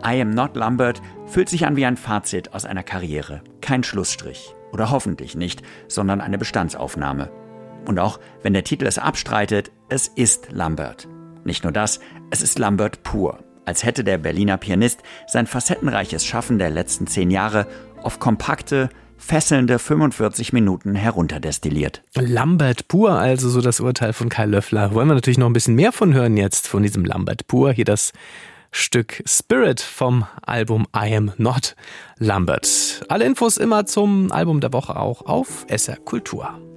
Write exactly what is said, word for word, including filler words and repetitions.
I Am Not Lambert fühlt sich an wie ein Fazit aus einer Karriere. Kein Schlussstrich. Oder hoffentlich nicht, sondern eine Bestandsaufnahme. Und auch wenn der Titel es abstreitet, es ist Lambert. Nicht nur das, es ist Lambert pur. Als hätte der Berliner Pianist sein facettenreiches Schaffen der letzten zehn Jahre auf kompakte, fesselnde fünfundvierzig Minuten herunterdestilliert. Lambert pur, also so das Urteil von Kai Löffler. Wollen wir natürlich noch ein bisschen mehr von hören jetzt, von diesem Lambert pur. Hier das Stück Spirit vom Album I Am Not Lambert. Alle Infos immer zum Album der Woche auch auf S R Kultur.